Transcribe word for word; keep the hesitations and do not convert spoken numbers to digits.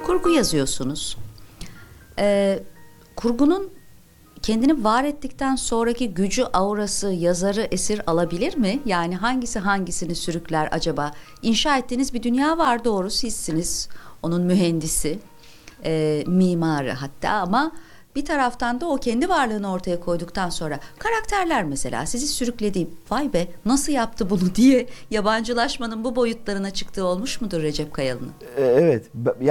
Kurgu yazıyorsunuz. Ee, kurgunun kendini var ettikten sonraki gücü, aurası, yazarı esir alabilir mi? Yani hangisi hangisini sürükler acaba? İnşa ettiğiniz bir dünya var, doğru, sizsiniz onun mühendisi, e, mimarı hatta, ama bir taraftan da o kendi varlığını ortaya koyduktan sonra karakterler mesela sizi sürüklediği, vay be nasıl yaptı bunu diye yabancılaşmanın bu boyutlarına çıktığı olmuş mudur Recep Kayalı'nın? E, Evet.